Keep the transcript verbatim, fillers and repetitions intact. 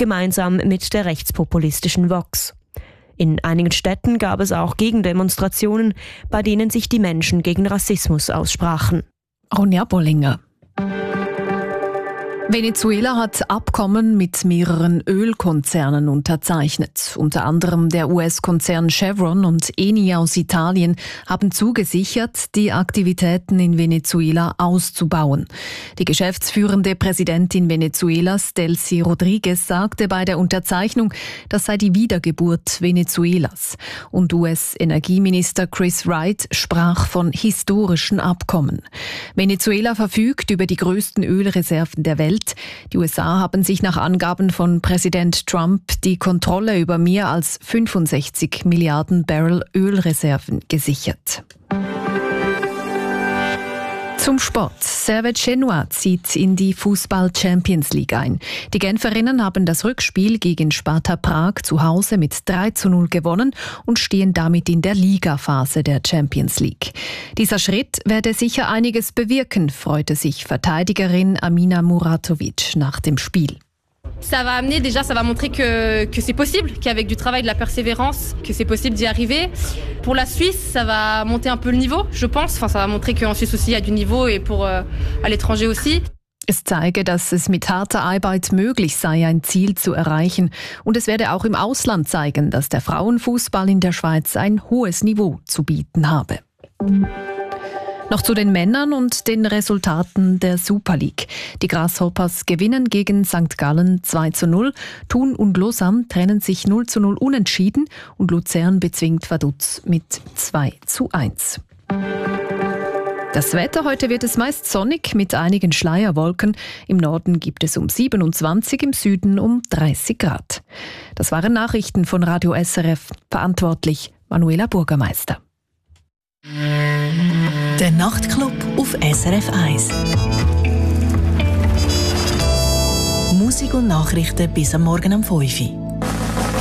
gemeinsam mit der rechtspopulistischen Vox. In einigen Städten gab es auch Gegendemonstrationen, bei denen sich die Menschen gegen Rassismus aussprachen. Ronja Bollinger. Venezuela hat Abkommen mit mehreren Ölkonzernen unterzeichnet. Unter anderem der U S-Konzern Chevron und Eni aus Italien haben zugesichert, die Aktivitäten in Venezuela auszubauen. Die geschäftsführende Präsidentin Venezuelas, Delcy Rodriguez, sagte bei der Unterzeichnung, das sei die Wiedergeburt Venezuelas. Und U S-Energieminister Chris Wright sprach von historischen Abkommen. Venezuela verfügt über die größten Ölreserven der Welt. Die U S A haben sich nach Angaben von Präsident Trump die Kontrolle über mehr als fünfundsechzig Milliarden Barrel Ölreserven gesichert. Zum Sport. Servette Genua zieht in die Fußball-Champions League ein. Die Genferinnen haben das Rückspiel gegen Sparta Prag zu Hause mit drei zu null gewonnen und stehen damit in der Ligaphase der Champions League. Dieser Schritt werde sicher einiges bewirken, freute sich Verteidigerin Amina Muratovic nach dem Spiel. Ça va amener, déjà, ça va montrer que, que c'est possible, qu'avec du travail, de la persévérance, que c'est possible d'y arriver. Pour la Suisse, ça va monter un peu le niveau, je pense. Enfin, ça va montrer qu'en Suisse aussi, il y a du niveau et pour euh, à l'étranger aussi. Es zeige, dass es mit harter Arbeit möglich sei, ein Ziel zu erreichen. Und es werde auch im Ausland zeigen, dass der Frauenfußball in der Schweiz ein hohes Niveau zu bieten habe. Noch zu den Männern und den Resultaten der Super League. Die Grasshoppers gewinnen gegen Sankt Gallen zwei zu null. Thun und Lausanne trennen sich null zu null unentschieden und Luzern bezwingt Vaduz mit zwei zu eins. Das Wetter: heute wird es meist sonnig mit einigen Schleierwolken. Im Norden gibt es um siebenundzwanzig, im Süden um dreißig Grad. Das waren Nachrichten von Radio S R F. Verantwortlich Manuela Burgermeister. Der Nachtclub auf S R F eins. Musik und Nachrichten bis am Morgen um fünf Uhr.